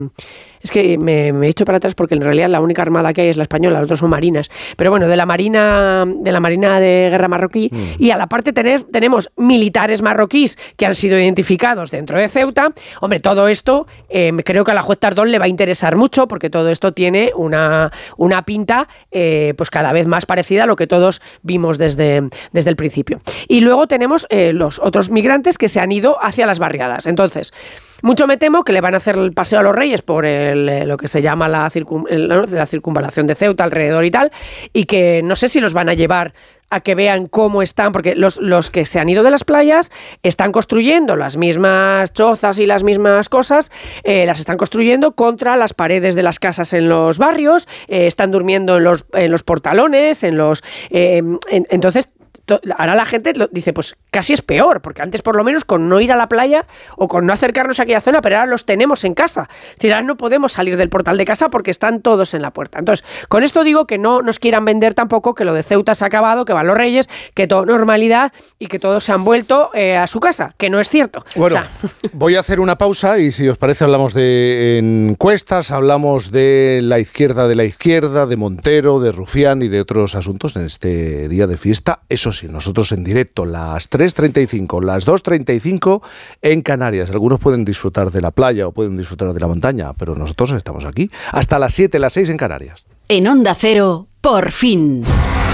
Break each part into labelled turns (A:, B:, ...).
A: Es que me he hecho para atrás porque en realidad la única armada que hay es la española, las otras son marinas. Pero bueno, de la Marina de Guerra marroquí. Y a la parte tenemos militares marroquíes que han sido identificados dentro de Ceuta. Hombre, todo esto creo que a la juez Tardón le va a interesar mucho porque todo esto tiene una pinta pues cada vez más parecida a lo que todos vimos desde el principio. Y luego tenemos los otros migrantes que se han ido hacia las barriadas. Entonces, mucho me temo que le van a hacer el paseo a los Reyes por lo que se llama la circunvalación de Ceuta alrededor y tal, y que no sé si los van a llevar a que vean cómo están, porque los que se han ido de las playas están construyendo las mismas chozas y las mismas cosas, las están construyendo contra las paredes de las casas en los barrios, están durmiendo en los portalones, entonces ahora la gente dice, pues casi es peor, porque antes por lo menos con no ir a la playa o con no acercarnos a aquella zona, pero ahora los tenemos en casa. Es decir, ahora no podemos salir del portal de casa porque están todos en la puerta. Entonces, con esto digo que no nos quieran vender tampoco que lo de Ceuta se ha acabado, que van los Reyes, que todo normalidad y que todos se han vuelto a su casa, que no es cierto.
B: Bueno, voy a hacer una pausa y si os parece hablamos de encuestas, hablamos de la izquierda, de Montero, de Rufián y de otros asuntos en este día de fiesta. Eso sí, nosotros en directo, las 3:35, las 2:35 en Canarias. Algunos pueden disfrutar de la playa o pueden disfrutar de la montaña, pero nosotros estamos aquí hasta las 7, las 6 en Canarias.
C: En Onda Cero, por fin.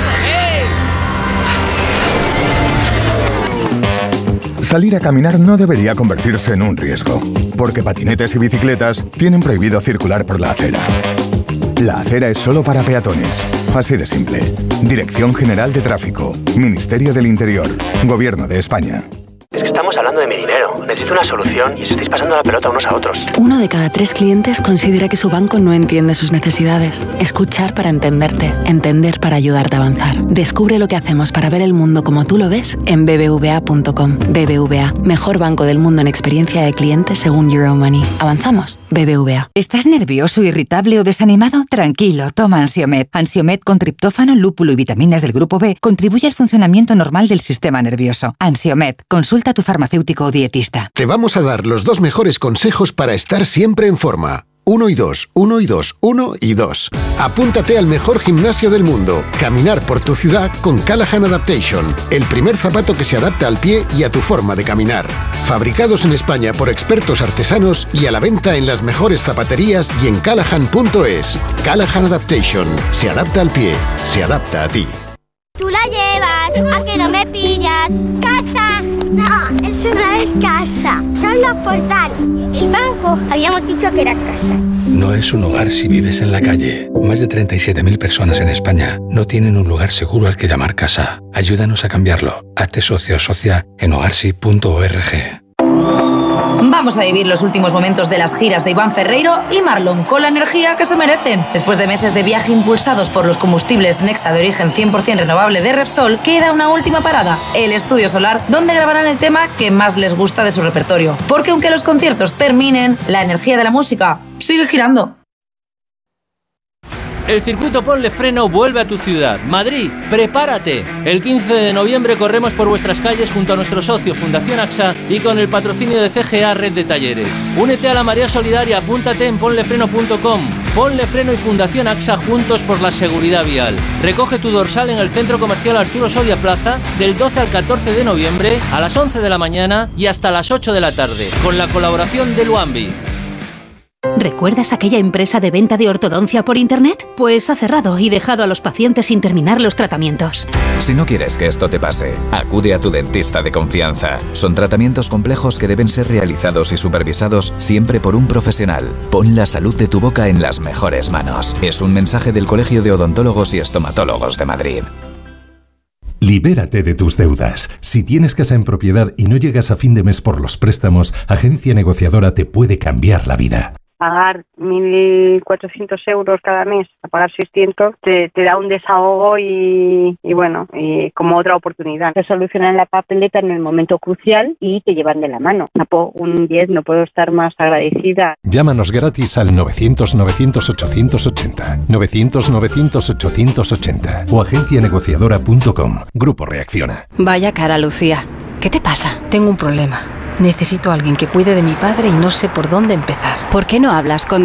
D: Salir a caminar no debería convertirse en un riesgo, porque patinetes y bicicletas tienen prohibido circular por la acera. La acera es solo para peatones. Así de simple. Dirección General de Tráfico. Ministerio del Interior. Gobierno de España.
E: Es que estamos hablando de mi dinero. Necesito una solución y os estáis pasando la pelota unos a otros.
C: 1 de cada 3 clientes considera que su banco no entiende sus necesidades. Escuchar para entenderte. Entender para ayudarte a avanzar. Descubre lo que hacemos para ver el mundo como tú lo ves en bbva.com. BBVA. Mejor banco del mundo en experiencia de cliente según Euromoney. ¿Avanzamos? BBVA.
F: ¿Estás nervioso, irritable o desanimado? Tranquilo, toma Ansiomed. Ansiomed con triptófano, lúpulo y vitaminas del grupo B contribuye al funcionamiento normal del sistema nervioso. Ansiomed. Consulta a tu farmacéutico o dietista.
G: Te vamos a dar los 2 mejores consejos para estar siempre en forma. 1 y 2, 1 y 2, 1 y 2. Apúntate al mejor gimnasio del mundo. Caminar por tu ciudad con Callahan Adaptation. El primer zapato que se adapta al pie y a tu forma de caminar. Fabricados en España por expertos artesanos y a la venta en las mejores zapaterías y en callahan.es. Callahan Adaptation. Se adapta al pie. Se adapta a ti.
H: Tú la llevas, ¿a que no me pillas? ¡Casa! No, eso no es casa, son los portales. El banco, habíamos dicho que era casa.
I: No es un hogar si vives en la calle. Más de 37.000 personas en España no tienen un lugar seguro al que llamar casa. Ayúdanos a cambiarlo. Hazte socio o socia en hogarsi.org.
J: Vamos a vivir los últimos momentos de las giras de Iván Ferreiro y Marlon con la energía que se merecen. Después de meses de viaje impulsados por los combustibles Nexa de origen 100% renovable de Repsol, queda una última parada, el Estudio Solar, donde grabarán el tema que más les gusta de su repertorio. Porque aunque los conciertos terminen, la energía de la música sigue girando.
K: El circuito Ponle Freno vuelve a tu ciudad. Madrid, prepárate. El 15 de noviembre corremos por vuestras calles junto a nuestro socio Fundación AXA y con el patrocinio de CGA Red de Talleres. Únete a la marea solidaria, apúntate en ponlefreno.com. Ponle Freno y Fundación AXA juntos por la seguridad vial. Recoge tu dorsal en el Centro Comercial Arturo Soria Plaza del 12 al 14 de noviembre a las 11 de la mañana y hasta las 8 de la tarde, con la colaboración de Luambi.
L: ¿Recuerdas aquella empresa de venta de ortodoncia por internet? Pues ha cerrado y dejado a los pacientes sin terminar los tratamientos.
M: Si no quieres que esto te pase, acude a tu dentista de confianza. Son tratamientos complejos que deben ser realizados y supervisados siempre por un profesional. Pon la salud de tu boca en las mejores manos. Es un mensaje del Colegio de Odontólogos y Estomatólogos de Madrid.
N: Libérate de tus deudas. Si tienes casa en propiedad y no llegas a fin de mes por los préstamos, Agencia Negociadora te puede cambiar la vida.
O: Pagar 1.400 euros cada mes, a pagar 600, te da un desahogo y bueno, y como otra oportunidad. Te solucionan la papeleta en el momento crucial y te llevan de la mano. Un 10, no puedo estar más agradecida.
N: Llámanos gratis al 900-900-880, 900-900-880 o agencianegociadora.com. Grupo Reacciona.
P: Vaya cara, Lucía. ¿Qué te pasa? Tengo un problema. Necesito a alguien que cuide de mi padre y no sé por dónde empezar.
Q: ¿Por qué no hablas con